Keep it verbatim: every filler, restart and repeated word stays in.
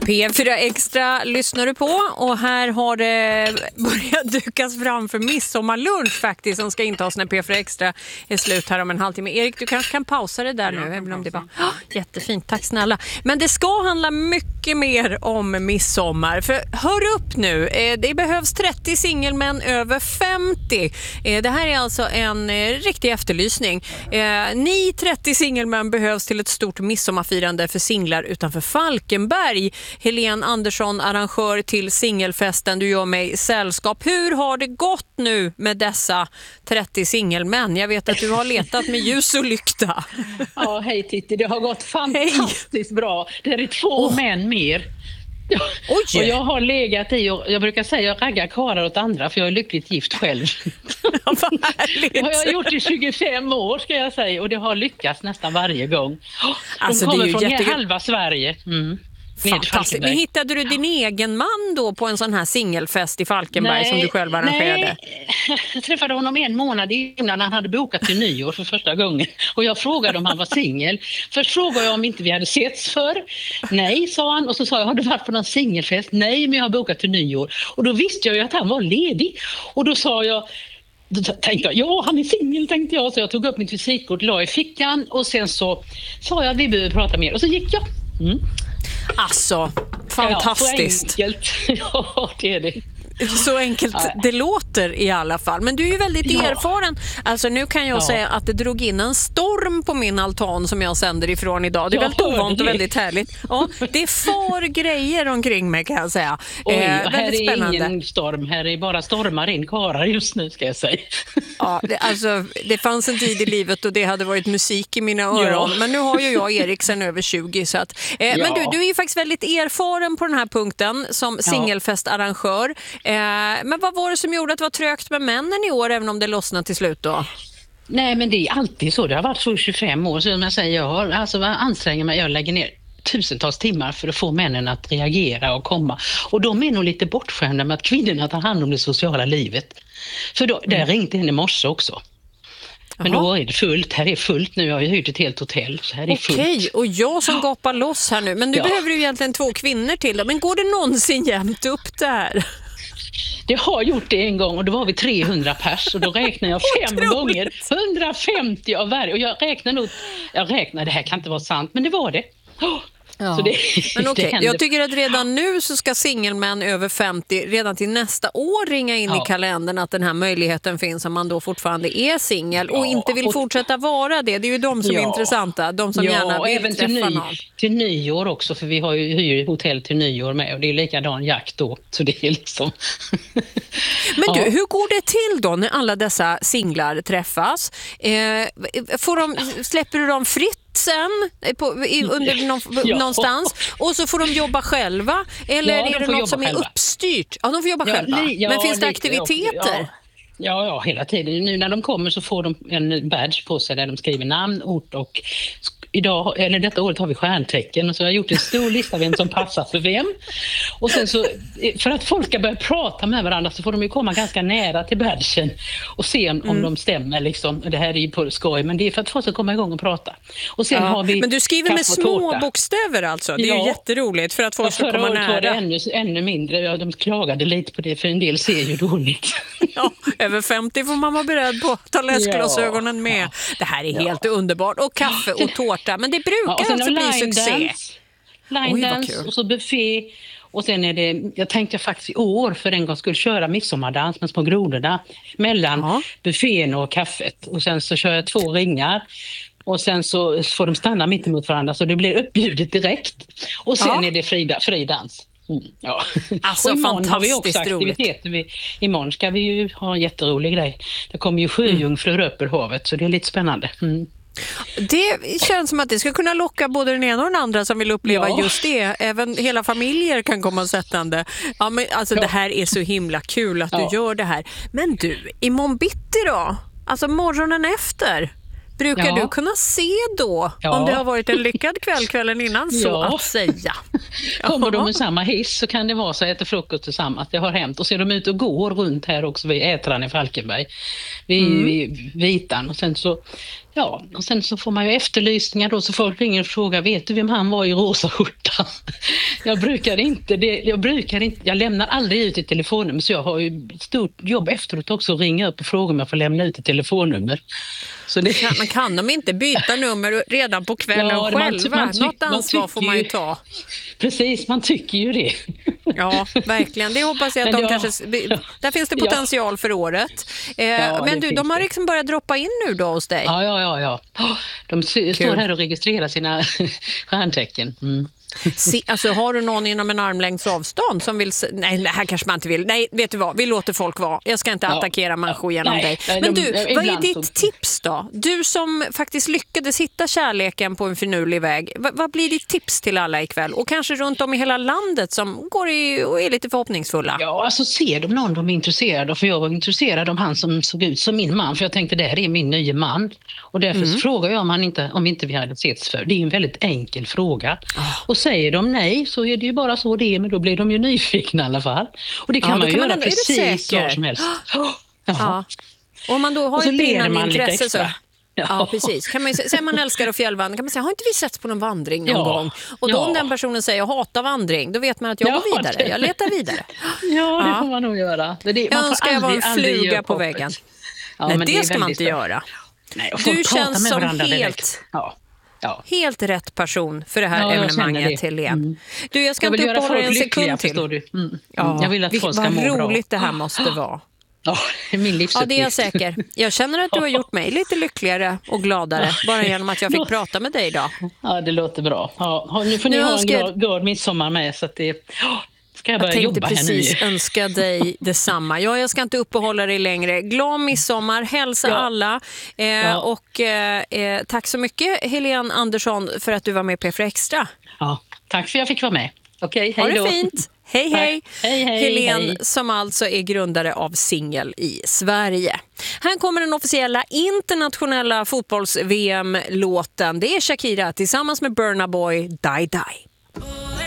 P fyra Extra lyssnar du på och här har det börjat dukas fram för midsommarlunch faktiskt som ska intas när P fyra Extra är slut här om en halvtimme. Erik, du kanske kan pausa det där nu även om det var oh, jättefint, tack snälla. Men det ska handla mycket mer om midsommar för hör upp nu, det behövs trettio singelmän över femtio. Det här är alltså en riktig efterlysning. Ni trettio singelmän behövs till ett stort midsommarfirande för singlar utanför Falkenberg. Helene Andersson, arrangör till singelfesten, du gör mig sällskap. Hur har det gått nu med dessa trettio singelmän? Jag vet att du har letat med ljus och lykta. Ja, hej Titti, det har gått fantastiskt hej. Bra. Det är två oh. män mer. Oj. Och jag har legat i, och jag brukar säga jag raggar karlar åt andra för jag är lyckligt gift själv. Ja, vad härligt. Det har jag gjort i tjugofem år ska jag säga och det har lyckats nästan varje gång. De alltså, kommer det är ju från jätte... halva Sverige. Mm. Fantastiskt. Men hittade du din egen man då på en sån här singelfest i Falkenberg nej, som du själv arrangerade? Nej, jag träffade honom en månad innan han hade bokat till nyår för första gången. Och jag frågade om han var singel. Först frågade jag om inte vi hade setts för. Nej, sa han. Och så sa jag, har du varit på någon singelfest? Nej, men jag har bokat till nyår. Och då visste jag ju att han var ledig. Och då sa jag, då tänkte jag, ja han är singel tänkte jag. Så jag tog upp mitt visitkort, la i fickan. Och sen så sa jag att vi behöver prata mer. Och så gick jag. Mm. Alltså, fantastiskt. Ja, så enkelt. Ja, det är det. Så enkelt ja. Det låter i alla fall. Men du är ju väldigt ja. erfaren. Alltså nu kan jag ja. säga att det drog in en storm på min altan som jag sänder ifrån idag. Det är väldigt ovanligt och väldigt härligt. Ja, det är för grejer omkring mig kan jag säga. Oj, eh, här väldigt är spännande. Ingen storm. Här är bara stormar in karar just nu ska jag säga. Ja, det, alltså, det fanns en tid i livet och det hade varit musik i mina öron. Ja. Men nu har ju jag Erik sen över tjugo. Så att, eh, ja. Men du, du är ju faktiskt väldigt erfaren på den här punkten som singelfestarrangör. Eh, men vad var det som gjorde att det var trögt med männen i år även om det lossnade till slut då? Nej men det är alltid så, det har varit så i tjugofem år så jag säger jag har alltså anstränger mig, jag lägger ner tusentals timmar för att få männen att reagera och komma. Och de är nog lite bortskämda med att kvinnorna tar hand om det sociala livet. För då, där ringde henne i morse också. Men Aha. då är det fullt, här är fullt nu, jag har ju hyrt ett helt hotell så här är fullt. Okej, och jag som gapar loss här nu, men nu ja. behöver du egentligen två kvinnor till då. Men går det någonsin jämnt upp där? Det har gjort det en gång och då var vi trehundra pers och då räknar jag fem gånger hundrafemtio av varje och jag räknar nog, jag räknar, det här kan inte vara sant men det var det. Oh. Ja. Så det, men okej, okay. jag tycker att redan nu så ska singelmän över femtio redan till nästa år ringa in ja. i kalendern att den här möjligheten finns om man då fortfarande är singel ja. och inte vill fortsätta vara det. Det är ju de som ja. är intressanta, de som ja, gärna vill även träffa till ny, någon. Till nyår också för vi har ju hyr hotell till nyår med och det är likadan jakt då. Så det är liksom... Men du, ja. hur går det till då när alla dessa singlar träffas? Eh, får de, släpper du dem fritt sen på, i, under någon, ja. någonstans och så får de jobba själva eller ja, är det något som är själva. uppstyrt? Ja, de får jobba ja, själva. Li, ja, Men finns det li, aktiviteter? Ja, ja, ja, hela tiden. Nu när de kommer så får de en badge på sig där de skriver namn, ort och idag, eller detta året har vi stjärntecken och så har jag gjort en stor lista vem som passar för vem. Och sen så, för att folk ska börja prata med varandra så får de ju komma ganska nära till badgen och se om, mm. om de stämmer liksom. Det här är ju på skoj, men det är för att folk ska komma igång och prata. Och sen ja. har vi men du skriver med små bokstäver alltså, det är ja. ju jätteroligt för att folk ja, ska komma nära. Var det ännu, ännu mindre, ja, de klagade lite på det för en del ser ju dåligt. Ja, över femtio får man vara beredd på att ta läsglasögonen med. Ja. Det här är ja. helt underbart. Och kaffe och tårta. Men det brukar ja, alltså bli succé. Line dance och så buffé. Och sen är det, jag tänkte faktiskt i år för en gång skulle köra midsommardans med små grodorna mellan ja. buffén och kaffet. Och sen så kör jag två ringar. Och sen så får de stanna mitt emot varandra så det blir uppbjudet direkt. Och sen ja. är det fri, fri dans. Mm, ja. Alltså och imorgon har vi också aktiviteter. Vi, imorgon ska vi ju ha en jätterolig grej. Det kommer ju sjöjungfrur upp ur havet så det är lite spännande. Mm. Det känns som att det ska kunna locka både den ena och den andra som vill uppleva ja. just det. Även hela familjer kan komma sättande. Ja, men alltså ja. det här är så himla kul att ja. du gör det här. Men du, imorgon bitti då? Alltså morgonen efter? Brukar ja. du kunna se då ja. om det har varit en lyckad kväll kvällen innan så ja. att säga? Kommer de med samma hiss så kan det vara så att äta frukost tillsammans. Det har hänt. Och så är de ute och går runt här också vid Ätran i Falkenberg. Vid, mm. vid Vitan. Och sen så ja, och sen så får man ju efterlysningar då så folk ringer och frågar vet du vem han var i rosa skjortan? jag brukar inte, det, jag brukar inte, jag lämnar aldrig ut ett telefonnummer, så jag har ju stort jobb efteråt också att ringa upp och fråga om jag får lämna ut ett telefonnummer. Så det... kan, man kan de inte byta nummer redan på kvällen Ja, själva? man, man Något ansvar får man ju ta. Precis, man tycker ju det. Ja, verkligen. Det hoppas jag att Men de jag- kanske... Där finns det potential för året. Eh, Ja, men det du, de finns har det. liksom börjat droppa in nu då hos dig. Ja, ja, ja, ja. Oh, de sy- står här och registrerar sina stjärntecken. Mm. Se, alltså, har du någon inom en armlängds avstånd som vill... se- Nej, det här kanske man inte vill. Nej, vet du vad? Vi låter folk vara. Jag ska inte Ja. attackera människor genom Nej, dig. nej, Men de- du, ja, vad är ibland ditt så- tips då? Du som faktiskt lyckades hitta kärleken på en finurlig väg. Va, vad blir ditt tips till alla ikväll? Och kanske runt om i hela landet som går i, och är lite förhoppningsfulla. Ja, alltså ser de någon de är intresserade av, för jag var intresserad av han som såg ut som min man, för jag tänkte det här är min nya man. Och därför Mm. så frågar jag om, han inte, om inte vi hade setts för. Det är en väldigt enkel fråga. Och säger de nej så är det ju bara så det är, men då blir de ju nyfikna i alla fall. Och det kan Ja, då man ju kan man göra ändå- är du precis säker? var som helst. Ja. Jaha. Och om man då har Och så ett ler brinnande man lite intresse så... extra. Ja, Ja. precis. Kan man ju, säger man älskar och fjällvandring kan man säga, har inte vi setts på någon vandring någon Ja. gång? Och då Ja. om den personen säger, jag hatar vandring, då vet man att jag Ja, går vidare. det- Jag letar vidare. Ja, det Ja. får man nog göra. Det, det, man Jag får önskar jag var en aldrig- aldrig fluga göra på poppet. väggen. Ja, Nej, men det är ska man väldigt inte bra. göra. Nej, och Du folk pratar känns med som varandra helt- direkt. Ja. Ja. Helt rätt person för det här Ja, jag känner evenemanget, det. Helene. Mm. Du, jag ska Jag vill inte göra uppehålla dig folk en lyckliga, sekund till. förstår du. Mm. Ja, Jag vill att vilket- folk ska vad må bra. roligt det här måste vara. Ja, det är min Ja, livsuppgift. det är jag säker. Jag känner att du har gjort mig lite lyckligare och gladare bara genom att jag fick prata med dig idag. Ja, det låter bra. Ja, ha- nu får ni Nu ha en önskar jag- glad, glad midsommar med, så att det... Ja, ska jag Jag börja tänkte jobba här precis nu? önska dig detsamma. Ja, jag ska inte uppehålla dig längre. Glad midsommar, hälsa Ja. alla. Eh, Ja. Och eh, eh, tack så mycket, Helene Andersson, för att du var med på P F Extra. Ja, tack för att jag fick vara med. Okej, Ha hej det då. fint. Hej, Tack. hej. Hej, hej, Helene hej. som alltså är grundare av Singel i Sverige. Här kommer den officiella internationella fotbolls-V M-låten. Det är Shakira tillsammans med Burna Boy, Die Die.